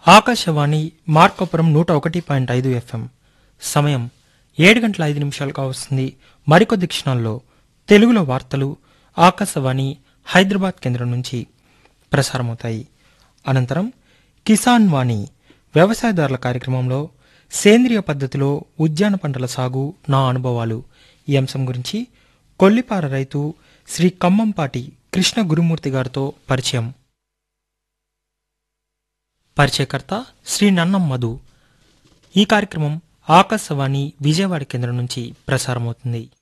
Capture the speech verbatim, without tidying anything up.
ఆకాశవాణి మార్కాపురం నూట ఒకటి పాయింట్ ఐదు ఎఫ్ఎం. సమయం ఏడు గంటల ఐదు నిమిషాలుగా వస్తుంది. మరికొద్ది క్షణాల్లో తెలుగులో వార్తలు ఆకాశవాణి హైదరాబాద్ కేంద్రం నుంచి ప్రసారమవుతాయి. అనంతరం కిసాన్ వాణి వ్యవసాయదారుల కార్యక్రమంలో సేంద్రియ పద్ధతిలో ఉద్యాన పంటల సాగు నా అనుభవాలు ఈ అంశం గురించి కొల్లిపార రైతు శ్రీ కమ్మంపాటి కృష్ణ గురుమూర్తి గారితో పరిచయం. పరిచయకర్త శ్రీ నన్నం మధు. ఈ కార్యక్రమం ఆకాశవాణి విజయవాడ కేంద్రం నుంచి ప్రసారమవుతుంది.